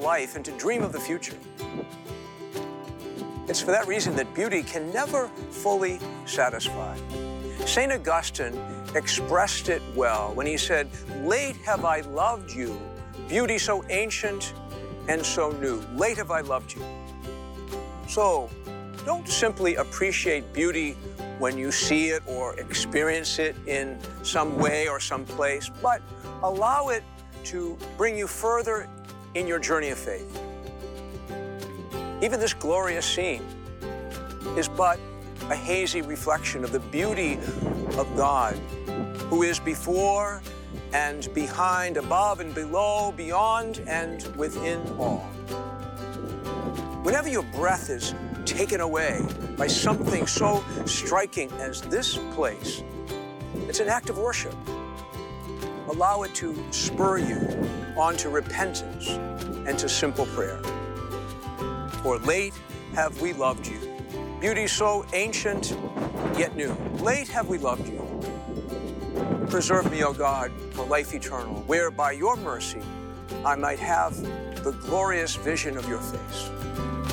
life and to dream of the future. It's for that reason that beauty can never fully satisfy. St. Augustine expressed it well when he said, "Late have I loved you, beauty so ancient and so new. Late have I loved you." So, don't simply appreciate beauty when you see it or experience it in some way or some place, but allow it to bring you further in your journey of faith. Even this glorious scene is but a hazy reflection of the beauty of God, who is before and behind, above and below, beyond and within all. Whenever your breath is taken away by something so striking as this place, it's an act of worship. Allow it to spur you on to repentance and to simple prayer. For late have we loved you, beauty so ancient yet new. Late have we loved you. Preserve me, O God, for life eternal, where by your mercy I might have the glorious vision of your face.